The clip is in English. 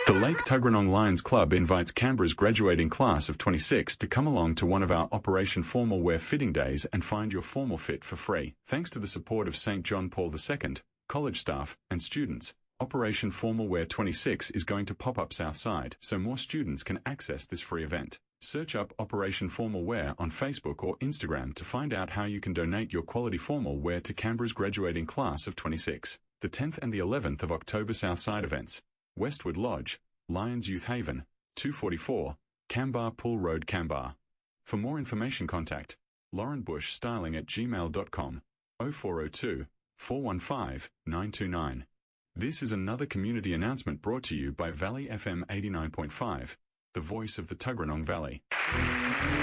The Lake Tuggeranong Lions Club invites Canberra's graduating class of 26 to come along to one of our Operation Formal Wear fitting days and find your formal fit for free. Thanks to the support of St. John Paul II, college staff, and students, Operation Formal Wear 26 is going to pop up Southside, so more students can access this free event. Search up Operation Formal Wear on Facebook or Instagram to find out how you can donate your quality formal wear to Canberra's graduating class of 26. The 10th and the 11th of October Southside events. Westwood Lodge, Lions Youth Haven, 244, Canberra Pool Road, Canberra. For more information contact laurenbushstyling@gmail.com, 0402 415 929. This is another community announcement brought to you by Valley FM 89.5, the voice of the Tuggeranong Valley.